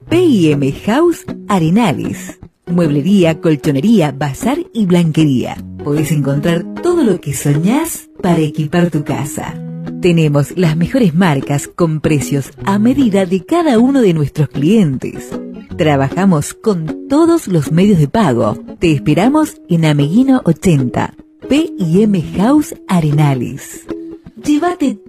P&M House Arenales. Mueblería, colchonería, bazar y blanquería. Podés encontrar todo lo que soñás para equipar tu casa. Tenemos las mejores marcas con precios a medida de cada uno de nuestros clientes. Trabajamos con todos los medios de pago. Te esperamos en Ameguino 80. P&M House Arenales. Llévate